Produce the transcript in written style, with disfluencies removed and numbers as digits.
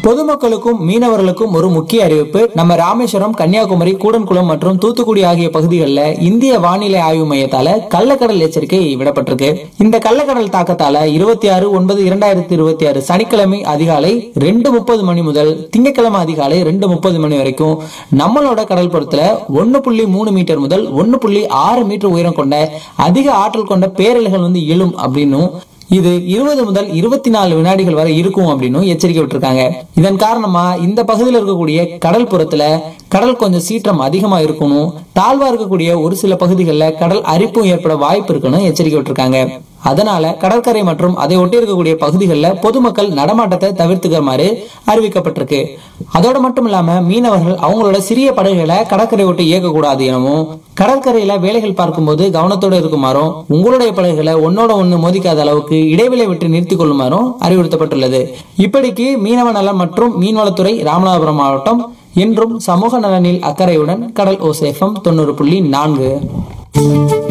பொதுமக்களுக்கும் மீனவர்களுக்கும் ஒரு முக்கிய அறிவிப்பு. நம்ம ராமேஸ்வரம், கன்னியாகுமரி, கூடன்குளம் மற்றும் தூத்துக்குடி ஆகிய பகுதிகளில் இந்திய வானிலை ஆய்வு மையத்தால கள்ளக்கடல் எச்சரிக்கை விடப்பட்டிருக்கு. இந்த கள்ளக்கடல் தாக்கத்தால 26/9/2026 சனிக்கிழமை அதிகாலை 2:30 மணி முதல் திங்கட்கிழமை அதிகாலை 2:30 மணி வரைக்கும் நம்மளோட கடல் புறத்துல 1.3 மீட்டர் முதல் 1.6 மீட்டர் உயரம் கொண்ட அதிக ஆற்றல் கொண்ட பேரலைகள் எழும் அப்படின்னும், இது 20 முதல் 24 வினாடிகள் வரை இருக்கும் அப்படின்னு எச்சரிக்கை விட்டுருக்காங்க. இதன் காரணமா இந்த பகுதியில் இருக்கக்கூடிய கடல் புறத்துல கடல் கொஞ்சம் சீற்றம் அதிகமா இருக்கணும், தாழ்வா இருக்கக்கூடிய ஒரு சில பகுதிகளில் கடல் அரிப்பும் ஏற்பட வாய்ப்பு இருக்குன்னு எச்சரிக்கை விட்டுருக்காங்க. அதனால கடற்கரை மற்றும் அதை ஒட்டி இருக்கக்கூடிய பகுதிகளில் பொதுமக்கள் நடமாட்டத்தை தவிர்த்துக்குமாறு அறிவிக்கப்பட்டிருக்கு. அதோட மட்டும் இல்லாம மீனவர்கள் அவங்களோட சிறிய படகுகளை கடற்கரை ஒட்டி இயக்கக்கூடாது எனவும், கடற்கரையில வேலைகள் பார்க்கும்போது கவனத்தோட இருக்குமாறும், உங்களுடைய படகுகளை ஒன்னோட ஒண்ணு மோதிக்காத அளவுக்கு இடைவெளி விட்டு நிறுத்திக் கொள்ளுமாறும் அறிவுறுத்தப்பட்டுள்ளது. இப்படிக்கு மீனவ நலம் மற்றும் மீன்வளத்துறை, ராமநாதபுரம் மாவட்டம். என்றும் சமூக நலனில் அக்கறையுடன் கடல் ஓசை FM 90.4.